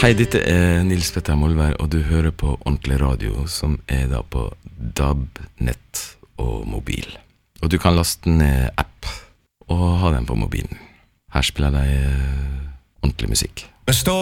Hei, dette Nils Petter Molvær, og du hører på Ordentlig Radio, som da på DAB-nett og mobil. Og du kan laste ned app og ha den på mobilen. Her spiller de ordentlig musikk.